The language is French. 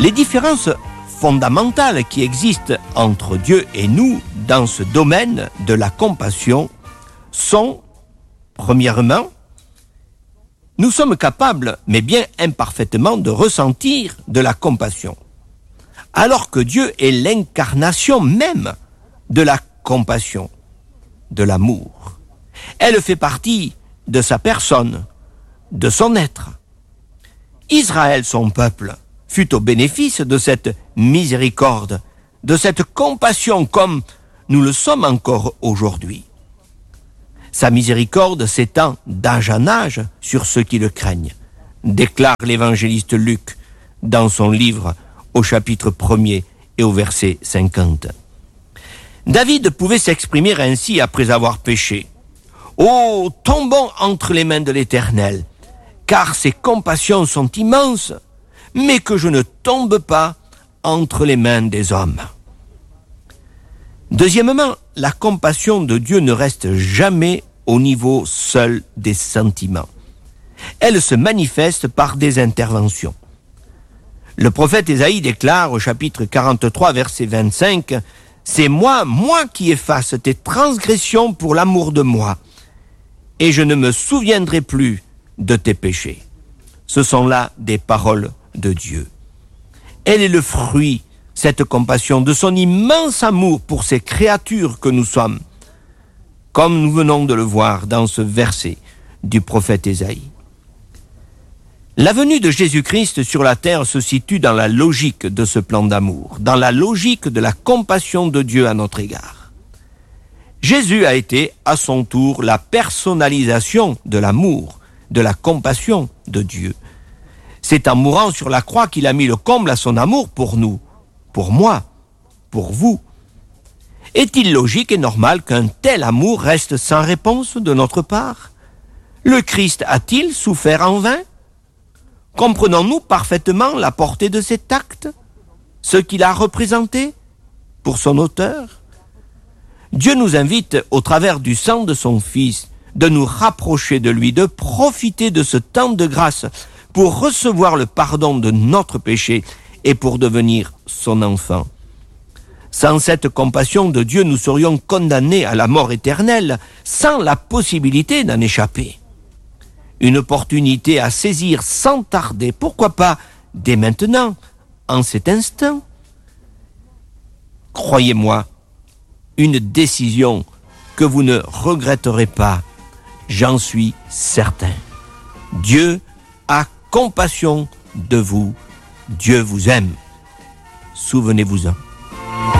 Les différences fondamentales qui existent entre Dieu et nous dans ce domaine de la compassion sont, premièrement, nous sommes capables, mais bien imparfaitement, de ressentir de la compassion, alors que Dieu est l'incarnation même de la compassion, de l'amour. Elle fait partie de sa personne, de son être. Israël, son peuple, fut au bénéfice de cette miséricorde, de cette compassion comme nous le sommes encore aujourd'hui. Sa miséricorde s'étend d'âge en âge sur ceux qui le craignent, déclare l'évangéliste Luc dans son livre au chapitre 1er et au verset 50. David pouvait s'exprimer ainsi après avoir péché. « Oh, tombons entre les mains de l'Éternel, car ses compassions sont immenses, mais que je ne tombe pas entre les mains des hommes. » Deuxièmement, la compassion de Dieu ne reste jamais au niveau seul des sentiments. Elle se manifeste par des interventions. Le prophète Ésaïe déclare au chapitre 43, verset 25, « C'est moi qui efface tes transgressions pour l'amour de moi, et je ne me souviendrai plus de tes péchés. » Ce sont là des paroles de Dieu. Elle est le fruit, cette compassion, de son immense amour pour ces créatures que nous sommes, comme nous venons de le voir dans ce verset du prophète Ésaïe. La venue de Jésus-Christ sur la terre se situe dans la logique de ce plan d'amour, dans la logique de la compassion de Dieu à notre égard. Jésus a été, à son tour, la personnalisation de l'amour, de la compassion de Dieu. C'est en mourant sur la croix qu'il a mis le comble à son amour pour nous, pour moi, pour vous. Est-il logique et normal qu'un tel amour reste sans réponse de notre part? Le Christ a-t-il souffert en vain? Comprenons-nous parfaitement la portée de cet acte, ce qu'il a représenté pour son auteur? Dieu nous invite, au travers du sang de son Fils, de nous rapprocher de lui, de profiter de ce temps de grâce pour recevoir le pardon de notre péché et pour devenir son enfant. Sans cette compassion de Dieu, nous serions condamnés à la mort éternelle, sans la possibilité d'en échapper. Une opportunité à saisir sans tarder, pourquoi pas dès maintenant, en cet instant. Croyez-moi, une décision que vous ne regretterez pas, j'en suis certain. Dieu a compassion de vous, Dieu vous aime. Souvenez-vous-en.